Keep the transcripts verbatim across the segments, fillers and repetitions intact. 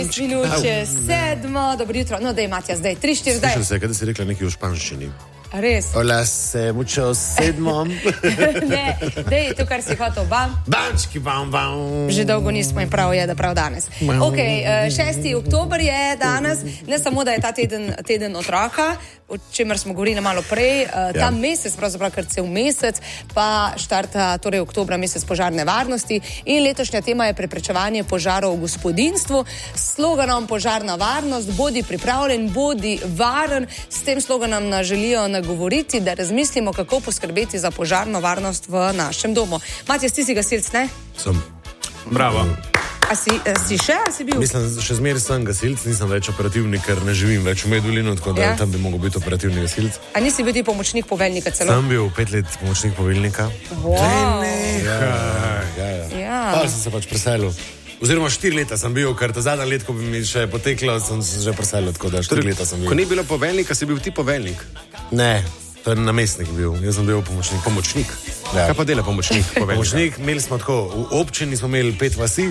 Minut čez sedmo, dobro jutro. No, dej, Matja, zdaj, tri, štiri, zdaj. Slišal se, kada si rekla nekaj v španščini. Res? Hola, se mucho sedmo. Ne, dej, to, kar si hotel, bam. Bančki, bam, bam. Že dolgo nismo in prav je, da prav danes. Ok, šesti oktober je danes, ne samo, da je ta teden, teden otroka, o čemer smo govorili malo prej, ta ja. mesec, pravzaprav kar cel mesec, pa štarta torej oktobra mesec požarne varnosti in letošnja tema je preprečevanje požarov v gospodinjstvu s sloganom Požarna varnost, bodi pripravljen, bodi varen. S tem sloganom nas želijo nagovoriti, da razmislimo, kako poskrbeti za požarno varnost v našem domu. Matjas, ti si gasilc, ne? Sem. Bravo. A si, a si še, ali si bil? Mislim, še zmeraj sem gasilc, nisem več operativni, ker ne živim več v Medulinu, tako da ja. tam bi mogel biti operativni gasilc. A nisi bil ti pomočnik poveljnika celo? Sem bil pet let pomočnik poveljnika. Wow. Ja, ja, ja. ja. Pa sem se pač preselil. Oziroma štiri leta sem bil, ker ta zadnja let, ko bi mi še poteklo, sem se že preselil, tako da štiri leta sem bil. Ko ni bilo poveljnika, si bil ti poveljnik? Ne, to je namestnik bil, jaz sem bil pomočnik. Pomočnik? Ja. Kaj pa dela pomočnik poveljnika? Pomočnik, imeli smo tako, v občini smo imeli pet vasi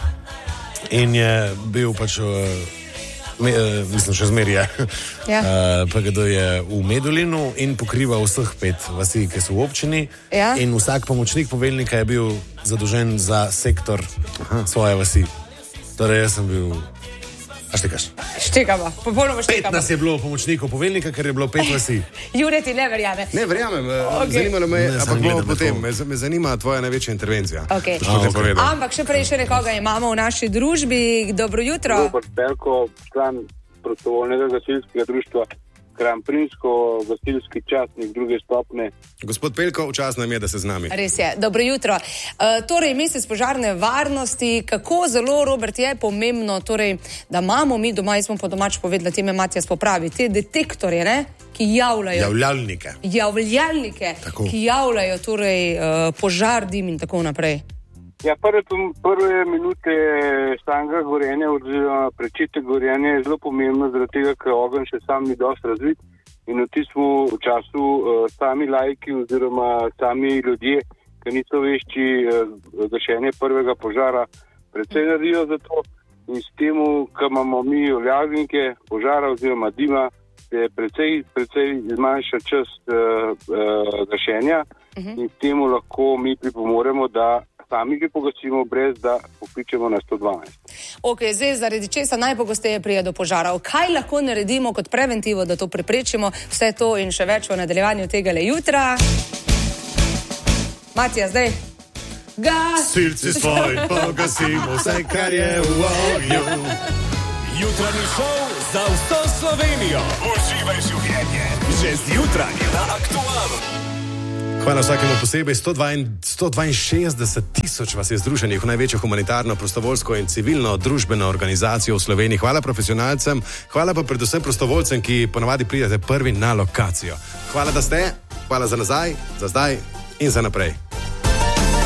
in je bil pač, me, mislim, še zmeraj je, ja. P G D je v Medulinu in pokriva vseh pet vasi, ki so v občini ja. in vsak pomočnik poveljnika je bil zadolžen za sektor Aha. svoje vasi. Torej, jaz sem bil... A štekaš? Štekava, popolnoma štekava. Pet nas je bilo pomočnikov poveljnika, ker je bilo pet vasi. Jure, ti ne verjame. Ne, verjamem. Okay. Zanimalo me, ne, ampak bomo potem. Me, me zanima tvoja največja intervencija. Okay. A, okay. Ampak še prej še nekoga imamo v naši družbi. Dobro jutro. Robert Pelko, član prostovoljnega gasilskega društva Kranjprinsko, gasilski častnik druge stopne. Gospod Pelko, čas nam je, da se z nami. Res je. Dobro jutro. Uh, torej, mesec požarne varnosti, kako zelo, Robert, je pomembno, torej, da imamo mi doma, jaz smo po domač povedali, teme Matjas popravi, te detektorje, ne, ki javljajo. Javljalnike. Javljalnike, tako. Ki javljajo, torej, uh, požar, dim in tako naprej. Ja, prve, prve minute samega gorenja oziroma pričetek gorenja je zelo pomembno, zaradi tega, ker ogenj še sam ni dosti razvit in v tistem času uh, sami laiki oziroma sami ljudje, ki niso vešči uh, gašenje prvega požara, predvsej naredijo za to in s temu, ko imamo mi javljalnike požara oziroma dima, se predvsej, predvsej zmanjša čas uh, uh, gašenja uh-huh. in s temu lahko mi pripomoremo, da sami ga pogasimo, brez da pokličemo na sto dvanajst. Ok, zdaj zaradi česa najpogosteje pride do požarov. Kaj lahko naredimo kot preventivo, da to preprečimo? Vse to in še več v nadaljevanju tega le jutra. Matija, zdaj. Gasilci svoj, pogasimo vse, kar je v ognju. Jutranji šov za vso Slovenijo. Uživaj življenje. Že zjutraj na Aktualu. Hvala vsakemu posebej. sto dvainšestdeset tisoč vas je združenih v največjo humanitarno, prostovoljsko in civilno družbeno organizacijo v Sloveniji. Hvala profesionalcem, hvala pa predvsem prostovoljcem, ki ponavadi pridete prvi na lokacijo. Hvala, da ste, hvala za nazaj, za zdaj in za naprej.